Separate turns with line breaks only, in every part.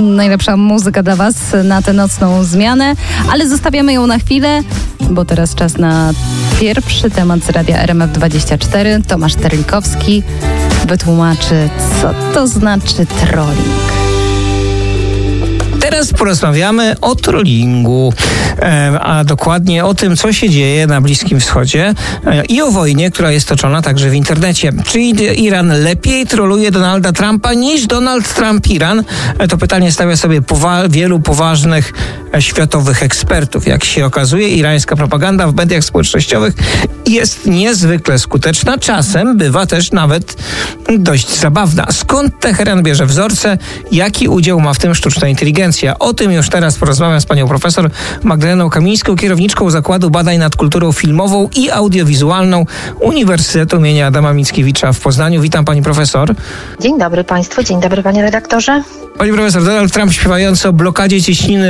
najlepsza muzyka dla Was na tę nocną zmianę, ale zostawiamy ją na chwilę, bo teraz czas na pierwszy temat z radia RMF24. Tomasz Terlikowski wytłumaczy, co to znaczy trolling.
Teraz porozmawiamy o trollingu, a dokładnie o tym, co się dzieje na Bliskim Wschodzie i o wojnie, która jest toczona także w internecie. Czy Iran lepiej troluje Donalda Trumpa niż Donald Trump Iran? To pytanie stawia sobie wielu poważnych światowych ekspertów. Jak się okazuje, irańska propaganda w mediach społecznościowych jest niezwykle skuteczna. Czasem bywa też nawet dość zabawna. Skąd Teheran bierze wzorce? Jaki udział ma w tym sztuczna inteligencja? O tym już teraz porozmawiam z panią profesor Magdaleną Kamińską, kierowniczką Zakładu Badań nad Kulturą Filmową i Audiowizualną Uniwersytetu im. Adama Mickiewicza w Poznaniu. Witam pani profesor.
Dzień dobry państwu, dzień dobry panie redaktorze.
Pani profesor, Donald Trump śpiewający o blokadzie cieśniny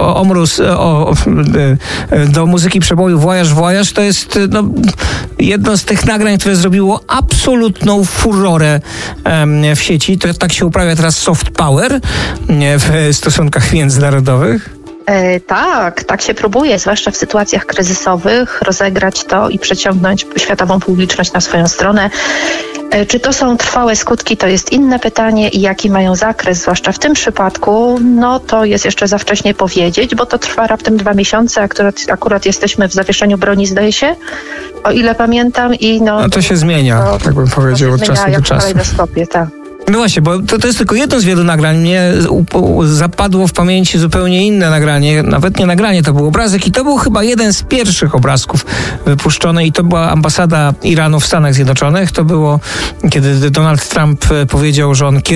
do muzyki przeboju Voyage, Voyage, to jest jedno z tych nagrań, które zrobiło absolutną furorę w sieci. Tak się uprawia teraz soft power w stosunkach międzynarodowych.
Tak się próbuje, zwłaszcza w sytuacjach kryzysowych, rozegrać to i przeciągnąć światową publiczność na swoją stronę. Czy to są trwałe skutki, to jest inne pytanie i jaki mają zakres, zwłaszcza w tym przypadku, to jest jeszcze za wcześnie powiedzieć, bo to trwa raptem 2 miesiące, akurat jesteśmy w zawieszeniu broni, zdaje się, o ile pamiętam.
To się zmienia, tak bym powiedział, od czasu do czasu.
Tak.
No właśnie, bo to jest tylko jedno z wielu nagrań. Mnie zapadło w pamięci zupełnie inne nagranie. Nawet nie nagranie, to był obrazek i to był chyba jeden z pierwszych obrazków wypuszczony i to była ambasada Iranu w Stanach Zjednoczonych. To było, kiedy Donald Trump powiedział, że on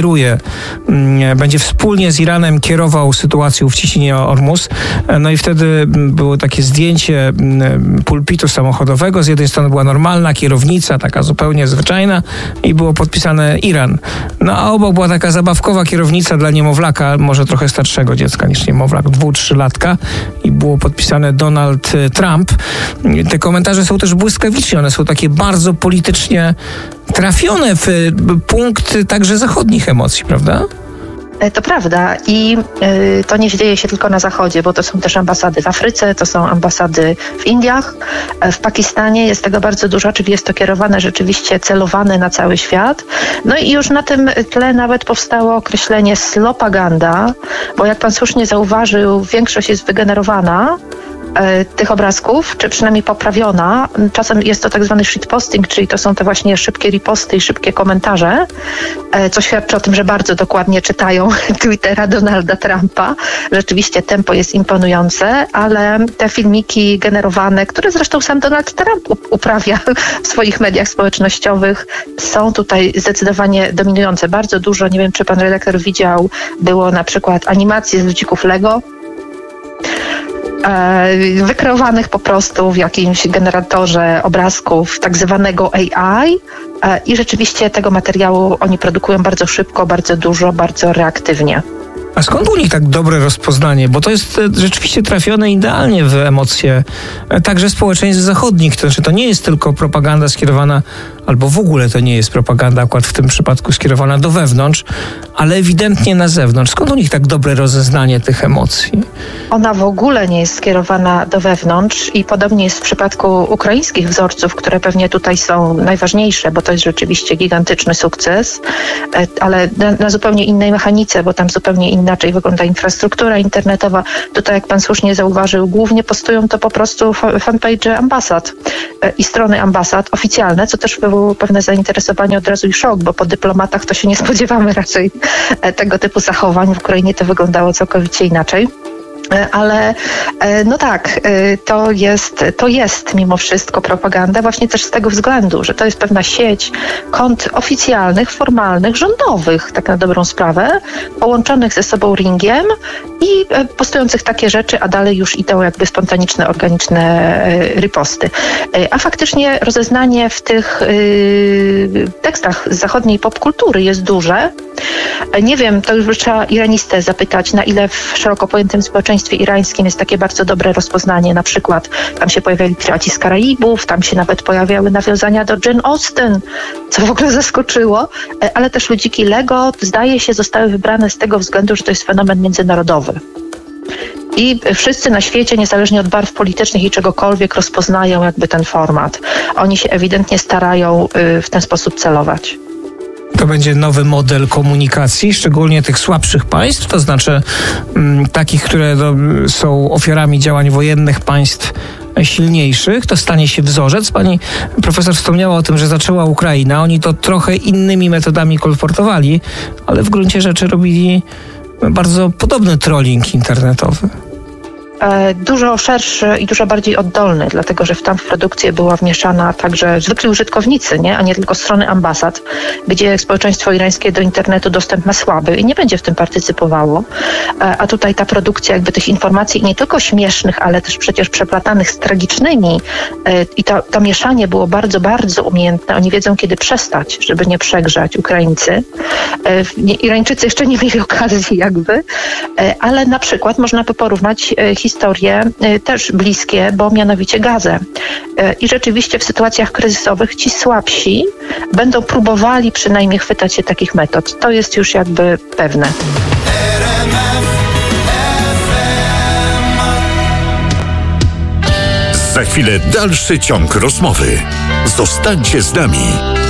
będzie wspólnie z Iranem kierował sytuacją w cieśninie Ormus. No i wtedy było takie zdjęcie pulpitu samochodowego. Z jednej strony była normalna kierownica, taka zupełnie zwyczajna i było podpisane Iran. No a obok była taka zabawkowa kierownica dla niemowlaka, może trochę starszego dziecka niż niemowlak, 2-3-latka i było podpisane Donald Trump. Te komentarze są też błyskawiczne, one są takie bardzo politycznie trafione w punkt także zachodnich emocji, prawda?
To prawda i to nie dzieje się tylko na Zachodzie, bo to są też ambasady w Afryce, to są ambasady w Indiach, w Pakistanie jest tego bardzo dużo, czyli jest to kierowane rzeczywiście, celowane na cały świat. No i już na tym tle nawet powstało określenie slopaganda, bo jak pan słusznie zauważył, większość jest wygenerowana tych obrazków, czy przynajmniej poprawiona. Czasem jest to tak zwany shitposting, czyli to są te właśnie szybkie riposty i szybkie komentarze, co świadczy o tym, że bardzo dokładnie czytają Twittera Donalda Trumpa. Rzeczywiście tempo jest imponujące, ale te filmiki generowane, które zresztą sam Donald Trump uprawia w swoich mediach społecznościowych, są tutaj zdecydowanie dominujące. Bardzo dużo, nie wiem czy pan redaktor widział, było na przykład animacji z ludzików Lego, wykreowanych po prostu w jakimś generatorze obrazków tak zwanego AI i rzeczywiście tego materiału oni produkują bardzo szybko, bardzo dużo, bardzo reaktywnie.
A skąd u nich tak dobre rozpoznanie? Bo to jest rzeczywiście trafione idealnie w emocje także społeczeństw zachodnich. To znaczy, to nie jest tylko propaganda skierowana, albo w ogóle to nie jest propaganda akurat w tym przypadku skierowana do wewnątrz, ale ewidentnie na zewnątrz. Skąd u nich tak dobre rozeznanie tych emocji?
Ona w ogóle nie jest skierowana do wewnątrz i podobnie jest w przypadku ukraińskich wzorców, które pewnie tutaj są najważniejsze, bo to jest rzeczywiście gigantyczny sukces, ale na zupełnie innej mechanice, bo tam zupełnie inaczej wygląda infrastruktura internetowa. Tutaj, jak pan słusznie zauważył, głównie postują to po prostu fanpage ambasad i strony ambasad oficjalne, co też było pewne zainteresowanie od razu i szok, bo po dyplomatach to się nie spodziewamy raczej tego typu zachowań. W Ukrainie to wyglądało całkowicie inaczej. Ale to jest mimo wszystko propaganda właśnie też z tego względu, że to jest pewna sieć kont oficjalnych, formalnych, rządowych, tak na dobrą sprawę, połączonych ze sobą ringiem i postujących takie rzeczy, a dalej już idą jakby spontaniczne, organiczne riposty. A faktycznie rozeznanie w tych tekstach z zachodniej popkultury jest duże. Nie wiem, to już trzeba iranistę zapytać, na ile w szeroko pojętym społeczeństwie społeczeństwie irańskim jest takie bardzo dobre rozpoznanie. Na przykład tam się pojawiali piraci z Karaibów, tam się nawet pojawiały nawiązania do Jane Austen, co w ogóle zaskoczyło, ale też ludziki Lego, zdaje się, zostały wybrane z tego względu, że to jest fenomen międzynarodowy. I wszyscy na świecie, niezależnie od barw politycznych i czegokolwiek, rozpoznają jakby ten format. Oni się ewidentnie starają w ten sposób celować.
To będzie nowy model komunikacji, szczególnie tych słabszych państw, to znaczy takich, które są ofiarami działań wojennych państw silniejszych. To stanie się wzorzec. Pani profesor wspomniała o tym, że zaczęła Ukraina. Oni to trochę innymi metodami kolportowali, ale w gruncie rzeczy robili bardzo podobny trolling internetowy.
Dużo szerszy i dużo bardziej oddolny, dlatego że w produkcję była wmieszana także zwykli użytkownicy, a nie tylko strony ambasad, gdzie społeczeństwo irańskie do internetu dostęp ma słaby i nie będzie w tym partycypowało. A tutaj ta produkcja jakby tych informacji nie tylko śmiesznych, ale też przecież przeplatanych z tragicznymi i to mieszanie było bardzo, bardzo umiejętne. Oni wiedzą, kiedy przestać, żeby nie przegrzać Ukraińcy. Irańczycy jeszcze nie mieli okazji jakby, ale na przykład można by porównać historie też bliskie, bo mianowicie Gazę. I rzeczywiście w sytuacjach kryzysowych ci słabsi będą próbowali przynajmniej chwytać się takich metod. To jest już jakby pewne.
Za chwilę dalszy ciąg rozmowy. Zostańcie z nami.